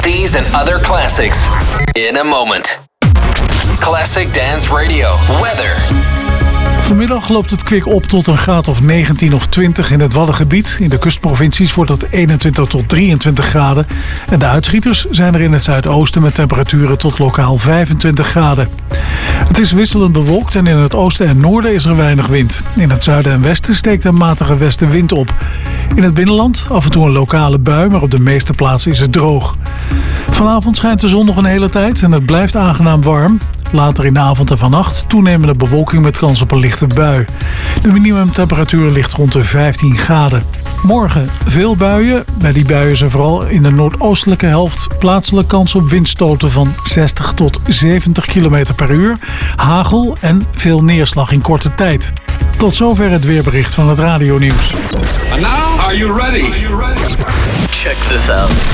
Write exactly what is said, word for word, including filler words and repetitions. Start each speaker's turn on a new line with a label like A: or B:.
A: These and other classics in a moment. Classic Dance Radio. Weather.
B: Vanmiddag loopt het kwik op tot een graad of negentien of twintig in het Waddengebied. In de kustprovincies wordt het eenentwintig tot drieëntwintig graden. En de uitschieters zijn er in het zuidoosten met temperaturen tot lokaal vijfentwintig graden. Het is wisselend bewolkt en in het oosten en noorden is er weinig wind. In het zuiden en westen steekt een matige westenwind op. In het binnenland af en toe een lokale bui, maar op de meeste plaatsen is het droog. Vanavond schijnt de zon nog een hele tijd en het blijft aangenaam warm. Later in de avond en vannacht toenemende bewolking met kans op een lichte bui. De minimumtemperatuur ligt rond de vijftien graden. Morgen veel buien. Bij die buien is er vooral in de noordoostelijke helft plaatselijk kans op windstoten van zestig tot zeventig kilometer per uur, hagel en veel neerslag in korte tijd. Tot zover het weerbericht van het radionieuws.
C: And now, are you ready? Are you ready?
A: Check this out.